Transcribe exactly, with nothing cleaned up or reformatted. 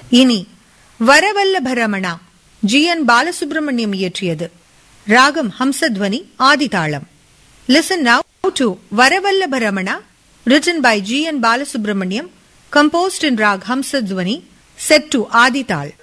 இனி வரவல்லபரமணா G N Balasubramaniam இயற்றியது. ராகம் Hamsadhwani ஆதிதாளம். Listen now to Varavallabharamana, written by G N Balasubramaniam, composed in Rag Hamsadhwani, set to Adi Tal.